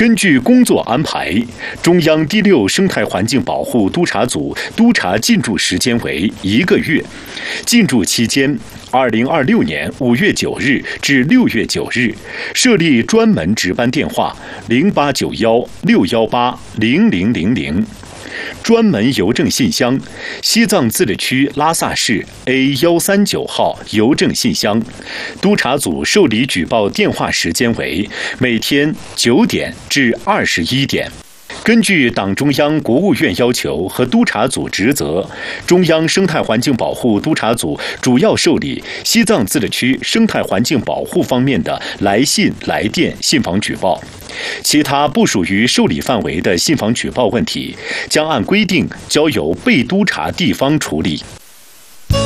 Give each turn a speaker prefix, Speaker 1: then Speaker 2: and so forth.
Speaker 1: 根据工作安排，中央第6生态环境保护督察组督查进驻时间为1个月，进驻期间2026年5月9日至6月9日，设立专门值班电话0891-618-0000，专门邮政信箱：西藏自治区拉萨市 A139号邮政信箱。督察组受理举报电话时间为每天9点至21点。根据党中央、国务院要求和督察组职责，中央生态环境保护督察组主要受理西藏自治区生态环境保护方面的来信、来电、信访举报。其他不属于受理范围的信访举报问题，将按规定交由被督察地方处理。